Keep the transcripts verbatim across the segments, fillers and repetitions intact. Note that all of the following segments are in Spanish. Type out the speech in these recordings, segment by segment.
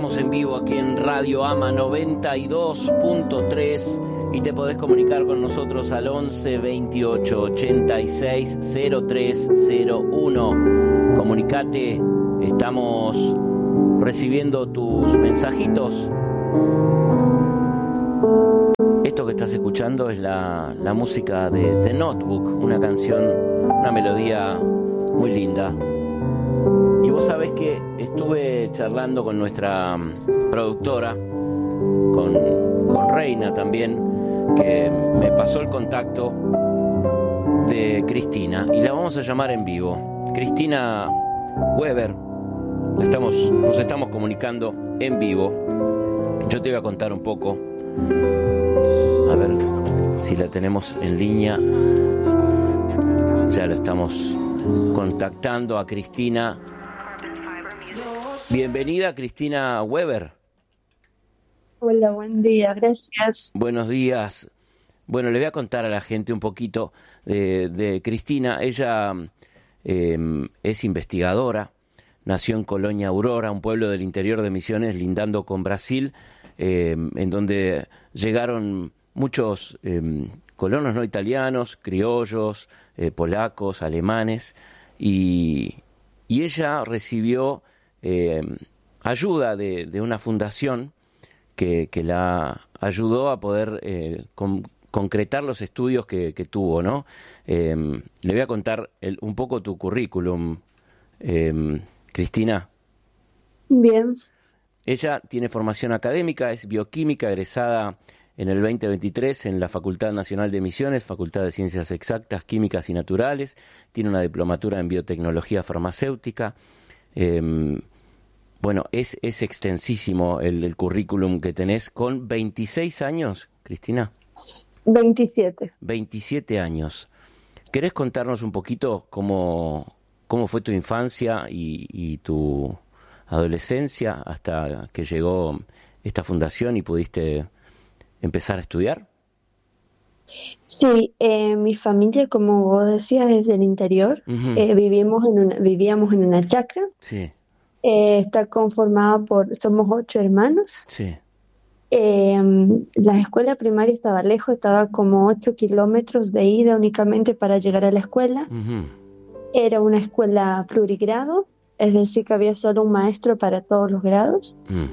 estamos en vivo aquí en Radio AMA noventa y dos punto tres y te podés comunicar con nosotros al once veintiocho ochenta y seis cero tres cero uno. Comunicate, estamos recibiendo tus mensajitos. Esto que estás escuchando es la, la música de The Notebook, una canción, una melodía muy linda. Y vos sabés que estuve charlando con nuestra productora, con, con Reina también, que me pasó el contacto de Cristina y la vamos a llamar en vivo. Cristina Weber, estamos, nos estamos comunicando en vivo. Yo te voy a contar un poco, a ver si la tenemos en línea. Ya lo estamos contactando a Cristina. Bienvenida, Cristina Weber. Hola, buen día, gracias. Buenos días. Bueno, le voy a contar a la gente un poquito de, de Cristina. Ella eh, es investigadora, nació en Colonia Aurora, un pueblo del interior de Misiones, lindando con Brasil, eh, en donde llegaron muchos eh, colonos no italianos, criollos, eh, polacos, alemanes, y, y ella recibió Eh, ayuda de, de una fundación que, que la ayudó a poder eh, con, concretar los estudios que, que tuvo, ¿no? Eh, le voy a contar el, un poco tu currículum, eh, Cristina. Bien. Ella tiene formación académica, es bioquímica, egresada en el veinte veintitrés en la Facultad Nacional de Misiones, Facultad de Ciencias Exactas, Químicas y Naturales. Tiene una diplomatura en biotecnología farmacéutica. Eh, Bueno, es, es extensísimo el, el currículum que tenés con veintiséis años, Cristina. veintisiete. veintisiete años. ¿Querés contarnos un poquito cómo, cómo fue tu infancia y, y tu adolescencia hasta que llegó esta fundación y pudiste empezar a estudiar? Sí, eh, mi familia, como vos decías, es del interior. Uh-huh. Eh, vivimos en una, vivíamos en una chacra. Sí. Eh, está conformada por, somos ocho hermanos. Sí. Eh, la escuela primaria estaba lejos, estaba como ocho kilómetros de ida únicamente para llegar a la escuela. Uh-huh. Era una escuela plurigrado, es decir, que había solo un maestro para todos los grados. Uh-huh.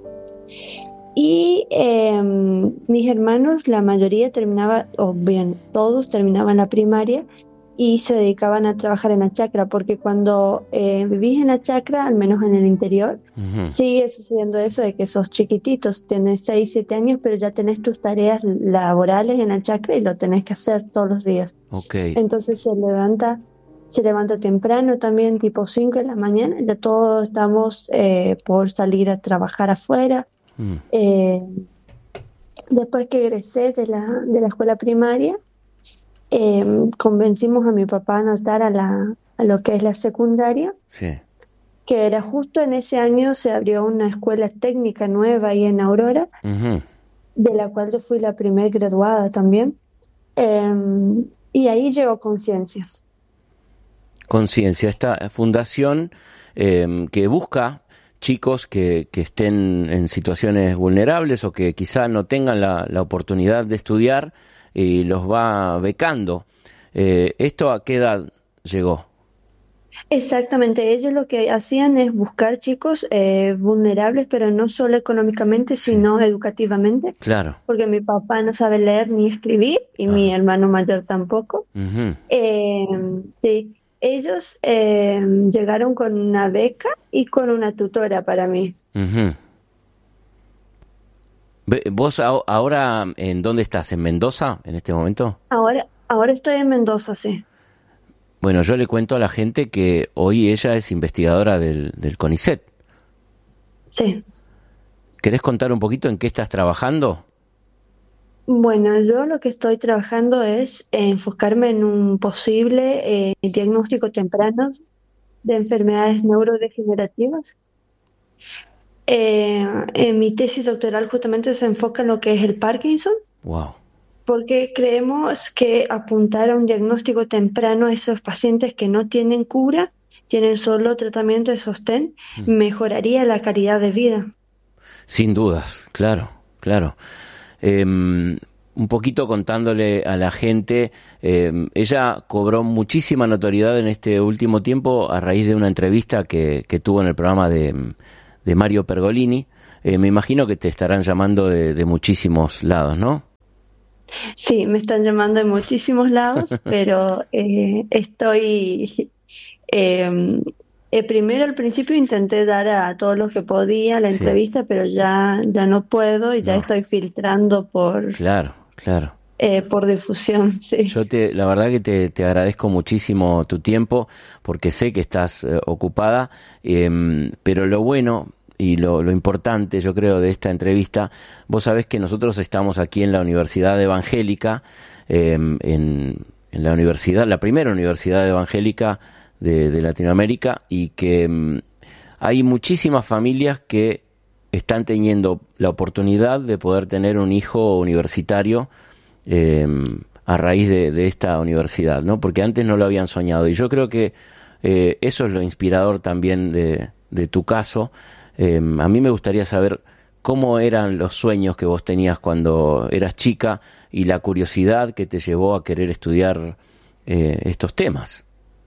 Y eh, mis hermanos, la mayoría terminaba, o bien, todos terminaban la primaria y se dedicaban a trabajar en la chacra, porque cuando eh, vivís en la chacra, al menos en el interior, uh-huh. sigue sucediendo eso de que sos chiquititos, tenés seis, siete años, pero ya tenés tus tareas laborales en la chacra y lo tenés que hacer todos los días. Okay. Entonces se levanta, se levanta temprano también, tipo cinco de la mañana, ya todos estamos eh, por salir a trabajar afuera. Uh-huh. Eh, después que egresé de la, de la escuela primaria, Eh, convencimos a mi papá a anotar a, la, a lo que es la secundaria, sí. que era justo en ese año se abrió una escuela técnica nueva ahí en Aurora, uh-huh. de la cual yo fui la primer graduada también, eh, y ahí llegó Conciencia. Conciencia, esta fundación eh, que busca chicos que, que estén en situaciones vulnerables o que quizá no tengan la, la oportunidad de estudiar, y los va becando. Eh, ¿Esto a qué edad llegó? Exactamente, ellos lo que hacían es buscar chicos eh, vulnerables, pero no solo económicamente, sí. sino educativamente. Claro. Porque mi papá no sabe leer ni escribir, y ah. mi hermano mayor tampoco. Uh-huh. Eh, sí, ellos eh, llegaron con una beca y con una tutora para mí. Uh-huh. ¿Vos ahora en dónde estás? ¿En Mendoza en este momento? Ahora, ahora estoy en Mendoza, sí. Bueno, yo le cuento a la gente que hoy ella es investigadora del, del CONICET. Sí. ¿Querés contar un poquito en qué estás trabajando? Bueno, yo lo que estoy trabajando es enfocarme en un posible eh, diagnóstico temprano de enfermedades neurodegenerativas. Eh, en mi tesis doctoral justamente se enfoca en lo que es el Parkinson. Wow. Porque creemos que apuntar a un diagnóstico temprano a esos pacientes que no tienen cura, tienen solo tratamiento de sostén, mm. mejoraría la calidad de vida. Sin dudas, claro, claro. Eh, un poquito contándole a la gente, eh, ella cobró muchísima notoriedad en este último tiempo a raíz de una entrevista que, que tuvo en el programa de, de Mario Pergolini. Eh, me imagino que te estarán llamando de, de muchísimos lados, ¿no? Sí, me están llamando de muchísimos lados, pero eh, estoy... Eh, eh, primero al principio intenté dar a todos los que podía la Sí. entrevista, pero ya, ya no puedo y ya No. estoy filtrando por, Claro, claro. eh, por difusión, sí. Yo te, la verdad que te, te agradezco muchísimo tu tiempo, porque sé que estás eh, ocupada, eh, pero lo bueno y lo, lo importante, yo creo, de esta entrevista, vos sabés que nosotros estamos aquí en la Universidad Evangélica, eh, en, en la universidad, la primera universidad evangélica de, de Latinoamérica, y que mm, hay muchísimas familias que están teniendo la oportunidad de poder tener un hijo universitario eh, a raíz de, de esta universidad, ¿no? Porque antes no lo habían soñado, y yo creo que eh, eso es lo inspirador también de, de tu caso. Eh, a mí me gustaría saber cómo eran los sueños que vos tenías cuando eras chica y la curiosidad que te llevó a querer estudiar eh, estos temas.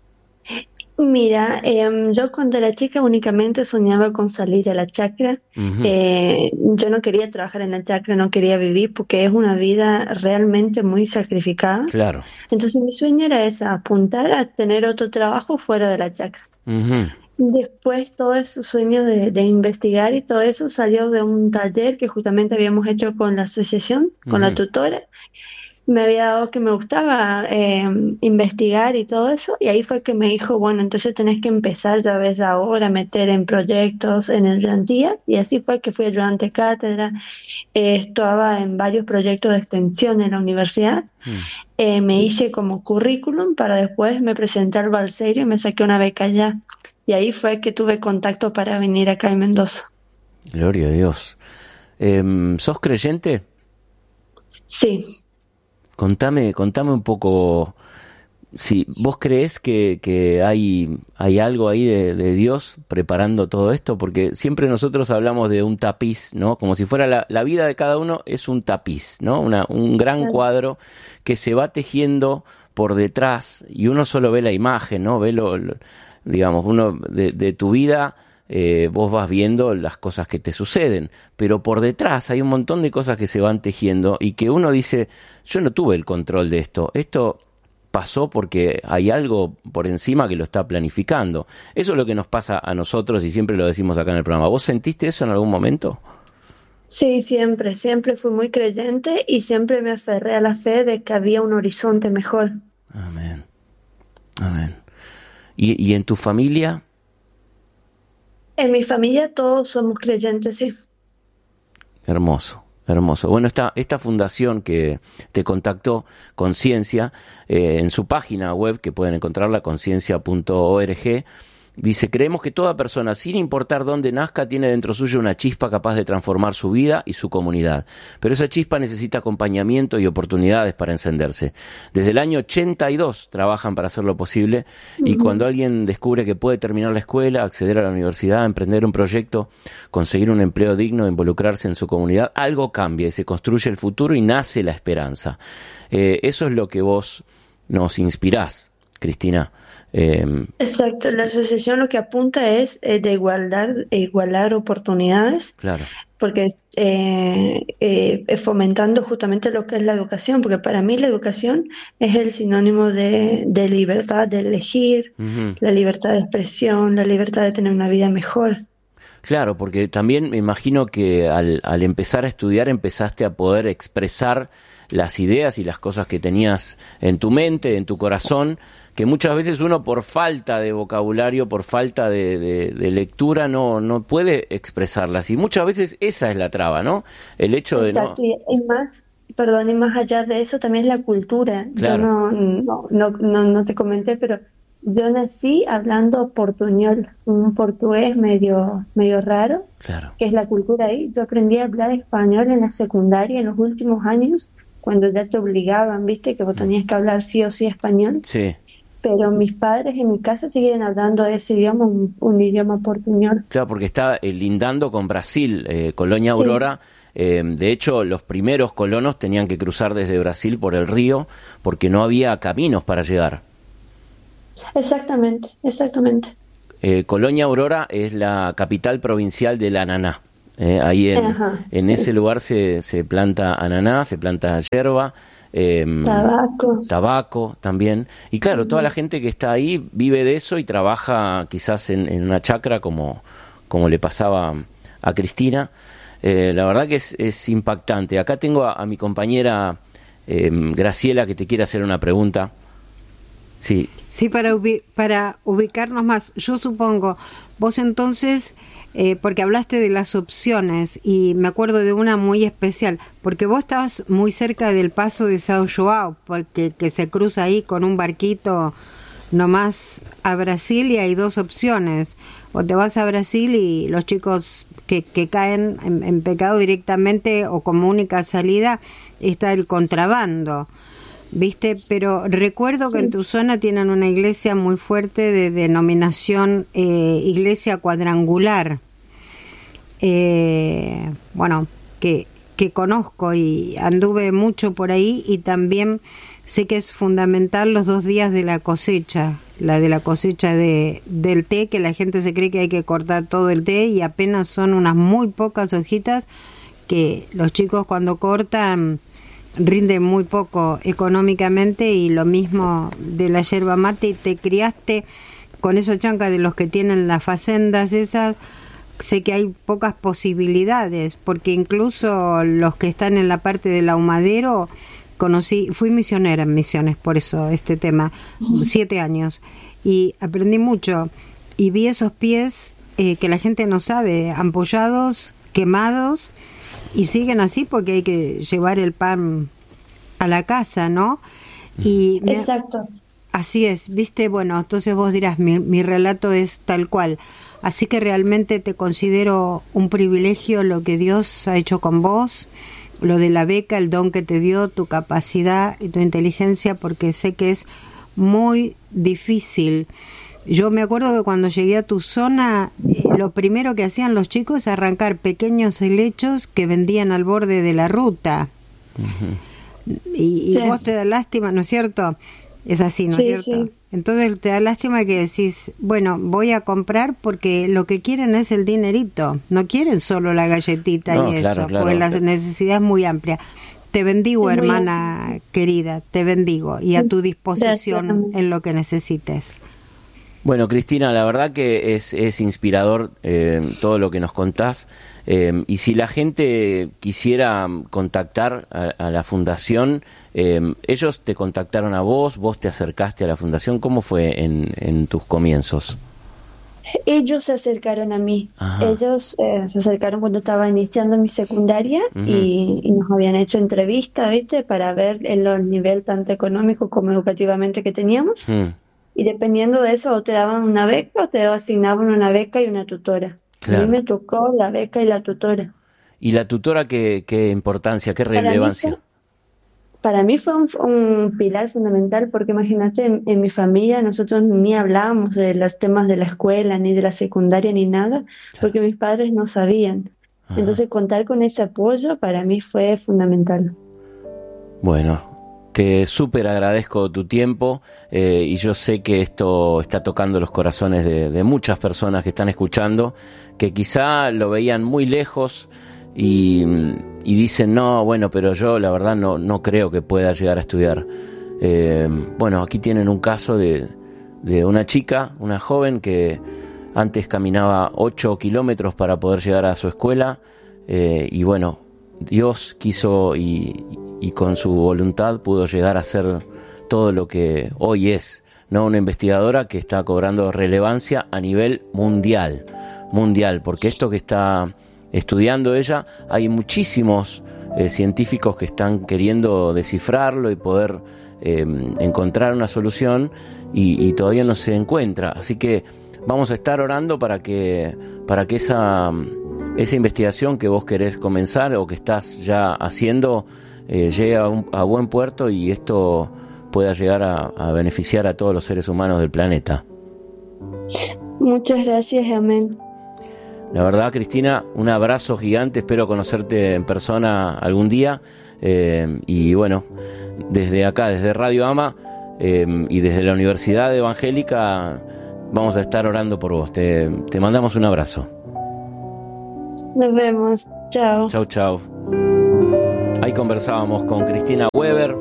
Mira, em, yo cuando era chica únicamente soñaba con salir a la chacra. Ujú. Eh, yo no quería trabajar en la chacra, no quería vivir porque es una vida realmente muy sacrificada. Claro. Entonces mi sueño era esa, apuntar a tener otro trabajo fuera de la chacra. Ujú. Después todo ese sueño de, de investigar y todo eso salió de un taller que justamente habíamos hecho con la asociación, con la Ujú. tutora. Me había dado que me gustaba eh, investigar y todo eso, y ahí fue que me dijo, bueno, entonces tenés que empezar ya desde ahora a meter en proyectos en el ayudantía, y así fue que fui ayudante de cátedra. Eh, estaba en varios proyectos de extensión en la universidad. Mm. Eh, me hice como currículum para después me presenté al Balseiro y me saqué una beca allá, y ahí fue que tuve contacto para venir acá en Mendoza. Gloria a Dios. Eh, ¿Sos creyente? Sí. Contame, contame un poco, si vos creés que, que hay, hay algo ahí de, de Dios preparando todo esto, porque siempre nosotros hablamos de un tapiz, ¿no? Como si fuera la, la vida de cada uno es un tapiz, ¿no? Una, un gran Claro. cuadro que se va tejiendo por detrás y uno solo ve la imagen, ¿no? Ve lo, lo- digamos, uno de, de tu vida. Eh, vos vas viendo las cosas que te suceden, pero por detrás hay un montón de cosas que se van tejiendo y que uno dice, yo no tuve el control de esto, esto pasó porque hay algo por encima que lo está planificando. Eso es lo que nos pasa a nosotros y siempre lo decimos acá en el programa. ¿Vos sentiste eso en algún momento? Sí, siempre, siempre fui muy creyente y siempre me aferré a la fe de que había un horizonte mejor. Amén, amén. ¿Y, y en tu familia? En mi familia todos somos creyentes, sí. Hermoso, hermoso. Bueno, esta, esta fundación que te contactó, Conciencia, eh, en su página web, que pueden encontrarla, conciencia punto org, dice, creemos que toda persona, sin importar dónde nazca, tiene dentro suyo una chispa capaz de transformar su vida y su comunidad. Pero esa chispa necesita acompañamiento y oportunidades para encenderse. Desde el año ochenta y dos trabajan para hacerlo posible, y Ujú. cuando alguien descubre que puede terminar la escuela, acceder a la universidad, emprender un proyecto, conseguir un empleo digno, involucrarse en su comunidad, algo cambia y se construye el futuro y nace la esperanza. Eh, eso es lo que vos nos inspirás, Cristina. Eh, Exacto, la asociación lo que apunta es eh, de igualdad, igualar oportunidades, claro, porque eh, eh, es fomentando justamente lo que es la educación, porque para mí la educación es el sinónimo de, de libertad de elegir, ujú. la libertad de expresión, la libertad de tener una vida mejor. Claro, porque también me imagino que al, al empezar a estudiar empezaste a poder expresar las ideas y las cosas que tenías en tu mente, en tu corazón, que muchas veces uno por falta de vocabulario, por falta de, de, de lectura, no, no puede expresarlas. Y muchas veces esa es la traba, ¿no? El hecho de no... Exacto, y, y más, perdón, y más allá de eso también la cultura. Yo Claro. no, no, no, no, no te comenté, pero yo nací hablando portuñol, un portugués medio, medio raro, Claro. que es la cultura ahí. Yo aprendí a hablar español en la secundaria en los últimos años, cuando ya te obligaban, viste, que vos tenías que hablar sí o sí español. Sí. pero mis padres en mi casa siguen hablando ese idioma, un, un idioma portuñol. Claro, porque está eh, lindando con Brasil, eh, Colonia Aurora. Sí. Eh, de hecho, los primeros colonos tenían que cruzar desde Brasil por el río porque no había caminos para llegar. Exactamente, exactamente. Eh, Colonia Aurora es la capital provincial del ananá. Eh, ahí en, Ajá, en sí. ese lugar se, se planta ananá, se planta yerba, eh, tabaco. tabaco también. Y claro, uh-huh. toda la gente que está ahí vive de eso y trabaja quizás en, en una chacra como, como le pasaba a Cristina. Eh, la verdad que es, es impactante. Acá tengo a, a mi compañera eh, Graciela que te quiere hacer una pregunta. Sí. Sí, para, ubi- para ubicarnos más, yo supongo, vos entonces, eh, porque hablaste de las opciones y me acuerdo de una muy especial, porque vos estabas muy cerca del paso de São João, porque que se cruza ahí con un barquito nomás a Brasil y hay dos opciones, o te vas a Brasil y los chicos que, que caen en, en pecado directamente o como única salida está el contrabando. ¿Viste? Pero recuerdo sí. que en tu zona tienen una iglesia muy fuerte de denominación eh, iglesia cuadrangular. Eh, bueno, que, que conozco y anduve mucho por ahí y también sé que es fundamental los dos días de la cosecha, la de la cosecha de del té, que la gente se cree que hay que cortar todo el té y apenas son unas muy pocas hojitas que los chicos cuando cortan rinde muy poco económicamente y lo mismo de la yerba mate y te criaste con esos chancas de los que tienen las facendas esas, sé que hay pocas posibilidades porque incluso los que están en la parte del ahumadero conocí, fui misionera en Misiones, por eso este tema, siete años y aprendí mucho y vi esos pies eh, que la gente no sabe, ampollados, quemados y siguen así porque hay que llevar el pan a la casa, ¿no? Y me, exacto. Así es, viste, bueno, entonces vos dirás, mi, mi relato es tal cual. Así que realmente te considero un privilegio lo que Dios ha hecho con vos, lo de la beca, el don que te dio, tu capacidad y tu inteligencia, porque sé que es muy difícil. Yo me acuerdo que cuando llegué a tu zona, eh, lo primero que hacían los chicos es arrancar pequeños helechos que vendían al borde de la ruta. Uh-huh. Y, y sí. vos te da lástima, ¿no es cierto? Es así, ¿no sí, es cierto? Sí. Entonces te da lástima que decís, bueno, voy a comprar porque lo que quieren es el dinerito. No quieren solo la galletita no, y claro, eso, claro. porque la necesidad es muy amplia. Te bendigo, es hermana muy... querida, te bendigo y a tu disposición Gracias. En lo que necesites. Bueno, Cristina, la verdad que es, es inspirador eh, todo lo que nos contás. Eh, y si la gente quisiera contactar a, a la fundación, eh, ellos te contactaron a vos, vos te acercaste a la fundación. ¿Cómo fue en, en tus comienzos? Ellos se acercaron a mí. Ajá. Ellos eh, se acercaron cuando estaba iniciando mi secundaria uh-huh. y, y nos habían hecho entrevistas, ¿viste? Para ver el, el nivel tanto económico como educativamente que teníamos. Uh-huh. Y dependiendo de eso, o te daban una beca o te asignaban una beca y una tutora. Claro. A mí me tocó la beca y la tutora. ¿Y la tutora qué, qué importancia, qué relevancia? Para mí fue, para mí fue un, un pilar fundamental porque imagínate, en, en mi familia nosotros ni hablábamos de los temas de la escuela, ni de la secundaria, ni nada, porque mis padres no sabían. Ajá. Entonces contar con ese apoyo para mí fue fundamental. Bueno, te súper agradezco tu tiempo eh, y yo sé que esto está tocando los corazones de, de muchas personas que están escuchando, que quizá lo veían muy lejos y, y dicen, no, bueno, pero yo la verdad no, no creo que pueda llegar a estudiar. Eh, bueno, aquí tienen un caso de, de una chica, una joven que antes caminaba ocho kilómetros para poder llegar a su escuela eh, y bueno, Dios quiso y, y con su voluntad pudo llegar a ser todo lo que hoy es, ¿no? Una investigadora que está cobrando relevancia a nivel mundial, mundial, porque esto que está estudiando ella, hay muchísimos eh, científicos que están queriendo descifrarlo y poder eh, encontrar una solución y, y todavía no se encuentra, así que vamos a estar orando para que, para que esa... esa investigación que vos querés comenzar o que estás ya haciendo eh, llegue a, un, a buen puerto y esto pueda llegar a, a beneficiar a todos los seres humanos del planeta. Muchas gracias, amén. La verdad, Cristina, un abrazo gigante, espero conocerte en persona algún día, eh, y bueno, desde acá, desde Radio Ama, eh, y desde la Universidad Evangélica, vamos a estar orando por vos. Te, te mandamos un abrazo. Nos vemos, chao. Chau, chau. Ahí conversábamos con Cristina Weber.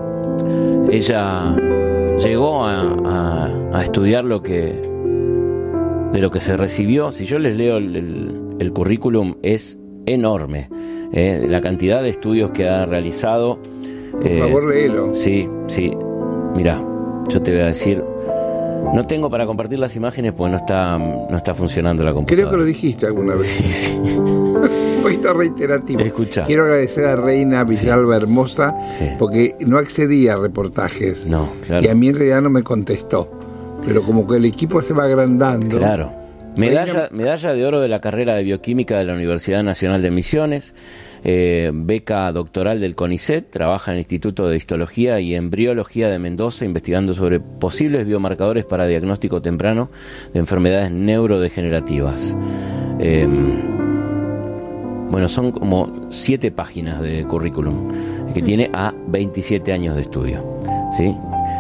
Ella llegó a, a, a estudiar lo que de lo que se recibió. Si yo les leo el, el, el currículum, es enorme, eh, la cantidad de estudios que ha realizado. Por eh, favor, léelo. Sí, sí. Mirá, yo te voy a decir, no tengo para compartir las imágenes porque no está, no está funcionando la computadora. Creo que lo dijiste alguna vez. Sí, sí. Un poquito reiterativo. Escucha. Quiero agradecer a Reina Villalba sí. Hermosa, sí. porque no accedía a reportajes. No, claro. Y a mí en realidad no me contestó. Pero como que el equipo se va agrandando. Claro. Medalla, medalla de oro de la carrera de bioquímica de la Universidad Nacional de Misiones, eh, beca doctoral del CONICET, trabaja en el Instituto de Histología y Embriología de Mendoza, investigando sobre posibles biomarcadores para diagnóstico temprano de enfermedades neurodegenerativas. Eh, bueno, son como siete páginas de currículum que tiene a veintisiete años de estudio, ¿sí?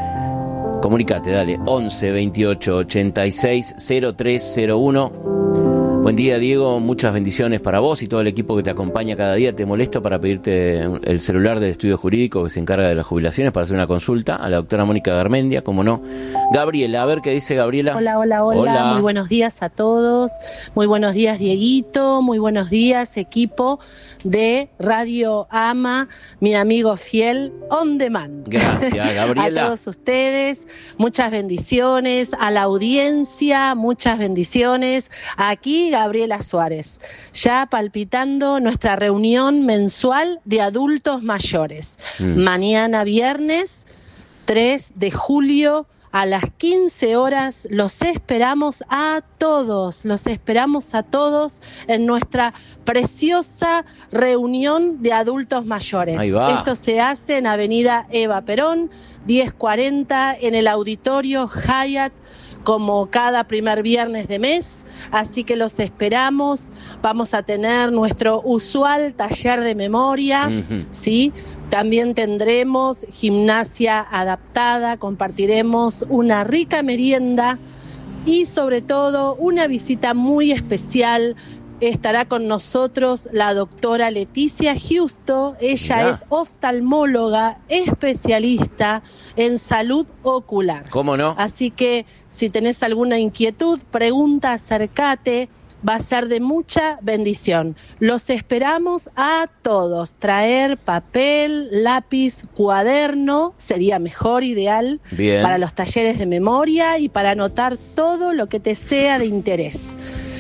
Comunicate, dale, once veintiocho ochenta y seis cero tres cero uno. Buen día, Diego, muchas bendiciones para vos y todo el equipo que te acompaña cada día. Te molesto para pedirte el celular del estudio jurídico que se encarga de las jubilaciones para hacer una consulta a la doctora Mónica Garmendia, como no. Gabriela, a ver qué dice Gabriela. Hola, hola, hola, hola, muy buenos días a todos, muy buenos días, Dieguito, muy buenos días, equipo de Radio Ama, mi amigo fiel On Demand. Gracias, Gabriela. A todos ustedes, muchas bendiciones, a la audiencia, muchas bendiciones. Aquí Gabriela Suárez, ya palpitando nuestra reunión mensual de adultos mayores. Mm. Mañana viernes, tres de julio, a las quince horas, los esperamos a todos, los esperamos a todos en nuestra preciosa reunión de adultos mayores. Ahí va. Esto se hace en Avenida Eva Perón, diez cuarenta, en el auditorio Hyatt, como cada primer viernes de mes. Así que los esperamos. Vamos a tener nuestro usual taller de memoria, uh-huh. ¿sí? También tendremos gimnasia adaptada, compartiremos una rica merienda y sobre todo una visita muy especial. Estará con nosotros la doctora Leticia Justo. Ella Mirá. es oftalmóloga, especialista en salud ocular. ¿Cómo no? Así que si tenés alguna inquietud, pregunta, acércate. Va a ser de mucha bendición. Los esperamos a todos. Traer papel, lápiz, cuaderno, sería mejor, ideal, Bien. para los talleres de memoria y para anotar todo lo que te sea de interés.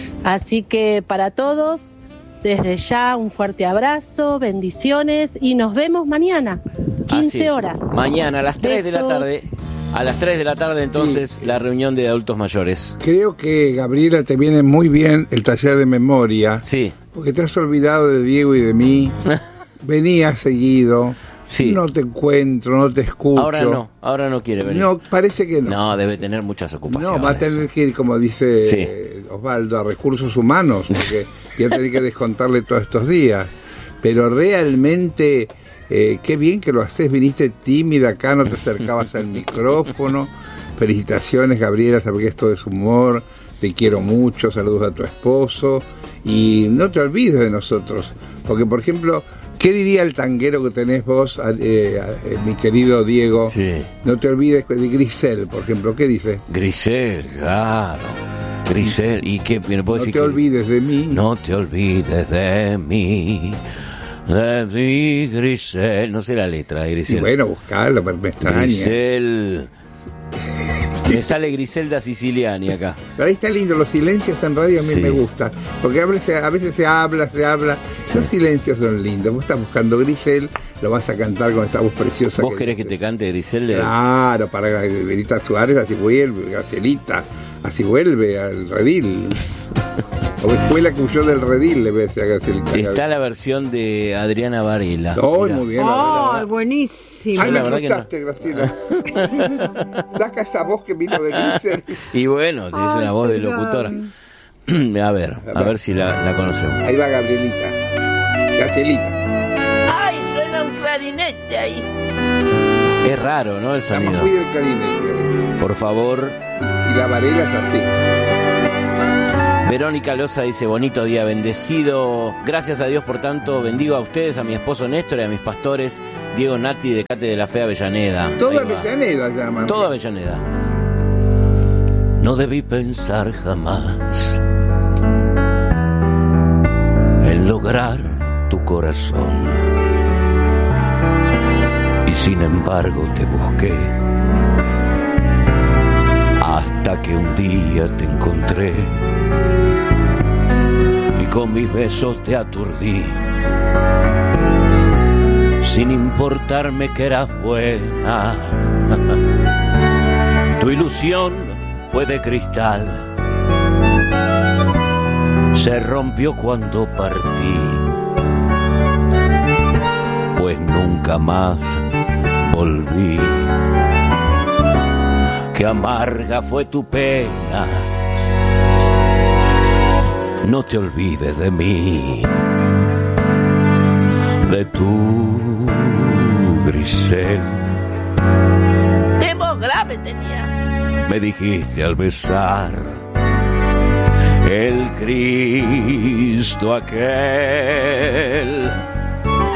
Así que para todos, desde ya un fuerte abrazo, bendiciones y nos vemos mañana, quince horas. Mañana a las tres Besos. de la tarde. A las tres de la tarde, entonces, sí. la reunión de adultos mayores. Creo que, Gabriela, te viene muy bien el taller de memoria. Sí. Porque te has olvidado de Diego y de mí. Venías seguido. Sí. No te encuentro, no te escucho. Ahora no, ahora no quiere venir. No, parece que no. No, debe tener muchas ocupaciones. No, va a tener que ir, como dice sí. Osvaldo, a recursos humanos, porque ya tenés que descontarle todos estos días. Pero realmente... Eh, qué bien que lo haces, viniste tímida acá, no te acercabas al micrófono. Felicitaciones, Gabriela, sabes que esto es humor, te quiero mucho, saludos a tu esposo y no te olvides de nosotros, porque por ejemplo, ¿qué diría el tanguero que tenés vos, eh, eh, mi querido Diego? Sí. No te olvides de Grisel, por ejemplo, ¿qué dice? Grisel, claro. Grisel, ¿y qué? ¿Me puedo no decir te que... olvides de mí. No te olvides de mí. De mí, Grisel. No sé la letra de Grisel. Y bueno, buscalo, me extraña. Grisel. Me sale Griselda Siciliani acá. Pero ahí está lindo, los silencios en radio a mí sí. me gusta. Porque a veces, a veces se habla, se habla. Los silencios son lindos. Vos estás buscando Grisel, lo vas a cantar con esa voz preciosa. ¿Vos que querés que te cante Grisel? Claro, para Benita Suárez, así vuelve, Gracielita, así vuelve al redil. Ovejuela que huyó del redil, le voy a decir a Gracielita. Está la versión de Adriana Varela. Oh, Mirá. muy bien. ¡Oh, buenísimo! Ay, la me verdad que no. asustaste, Graciela. Saca esa voz que vino de Lícer. Y bueno, tienes Ay, una voz de perdón. locutora. A ver, a ver si la, la conocemos. Ahí va Gabrielita. Gracielita. ¡Ay, suena un clarinete ahí! Es raro, ¿no? El Estamos sonido. muy del clarinete. Por favor. Y la Varela es así. Verónica Loza dice, bonito día, bendecido. Gracias a Dios por tanto. Bendigo a ustedes, a mi esposo Néstor y a mis pastores Diego Nati de Cate de la Fe Avellaneda. Toda Ahí va. Avellaneda llaman. Toda Avellaneda. No debí pensar jamás en lograr tu corazón. Y sin embargo te busqué hasta que un día te encontré y con mis besos te aturdí, sin importarme que eras buena. Tu ilusión fue de cristal, se rompió cuando partí, pues nunca más volví. Qué amarga fue tu pena, no te olvides de mí, de tu Grisel. ¡Qué voz grave tenía! Me dijiste al besar el Cristo aquel